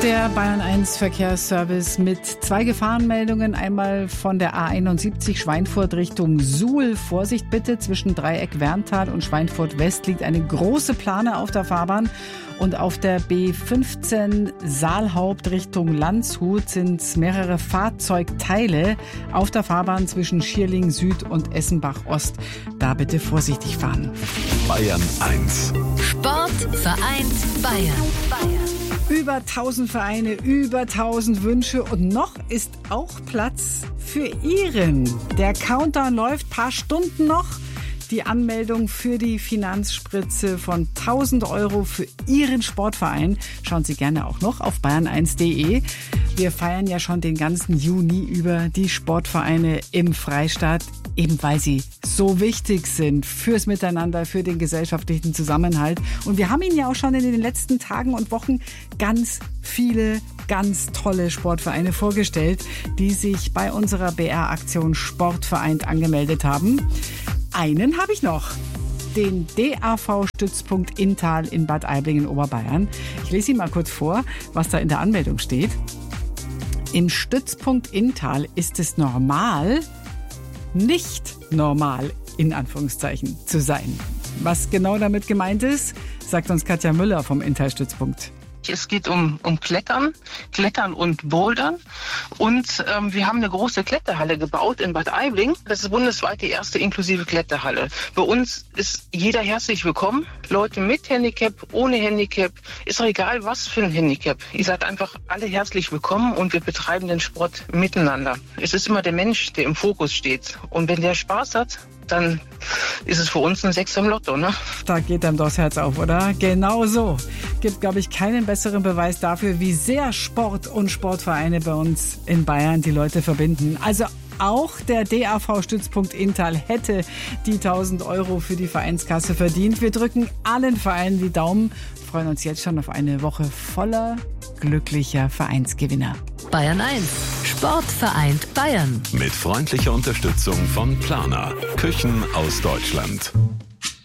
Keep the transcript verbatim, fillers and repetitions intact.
Der Bayern eins Verkehrsservice mit zwei Gefahrenmeldungen. Einmal von der A einundsiebzig Schweinfurt Richtung Suhl. Vorsicht bitte, zwischen Dreieck Werntal und Schweinfurt West liegt eine große Plane auf der Fahrbahn. Und auf der B fünfzehn Saalhaupt Richtung Landshut sind mehrere Fahrzeugteile auf der Fahrbahn zwischen Schierling Süd und Essenbach Ost. Da bitte vorsichtig fahren. Bayern eins. Sport vereint Bayern. Bayern. Über tausend Vereine, über tausend Wünsche und noch ist auch Platz für Ihren. Der Countdown läuft, paar Stunden noch. Die Anmeldung für die Finanzspritze von tausend Euro für Ihren Sportverein. Schauen Sie gerne auch noch auf bayern eins punkt de. Wir feiern ja schon den ganzen Juni über die Sportvereine im Freistaat, eben weil sie so wichtig sind fürs Miteinander, für den gesellschaftlichen Zusammenhalt. Und wir haben Ihnen ja auch schon in den letzten Tagen und Wochen ganz viele ganz tolle Sportvereine vorgestellt, die sich bei unserer B R-Aktion Sportvereint angemeldet haben. Einen habe ich noch. Den D A V-Stützpunkt Inntal in Bad Aibling in Oberbayern. Ich lese Ihnen mal kurz vor, was da in der Anmeldung steht. Im Stützpunkt Inntal ist es normal, nicht normal, in Anführungszeichen, zu sein. Was genau damit gemeint ist, sagt uns Katja Müller vom Inntal-Stützpunkt. Es geht um, um Klettern, Klettern und Bouldern. Und ähm, wir haben eine große Kletterhalle gebaut in Bad Aibling. Das ist bundesweit die erste inklusive Kletterhalle. Bei uns ist jeder herzlich willkommen. Leute mit Handicap, ohne Handicap. Ist doch egal, was für ein Handicap. Ihr seid einfach alle herzlich willkommen und wir betreiben den Sport miteinander. Es ist immer der Mensch, der im Fokus steht. Und wenn der Spaß hat, dann ist es für uns ein Sechser im Lotto, ne? Da geht einem doch das Herz auf, oder? Genau so. Gibt, glaube ich, keinen besseren Beweis dafür, wie sehr Sport und Sportvereine bei uns in Bayern die Leute verbinden. Also auch der D A V-Stützpunkt Inntal hätte die tausend Euro für die Vereinskasse verdient. Wir drücken allen Vereinen die Daumen, freuen uns jetzt schon auf eine Woche voller glücklicher Vereinsgewinner. Bayern eins. Sport vereint Bayern. Mit freundlicher Unterstützung von Planer. Küchen aus Deutschland.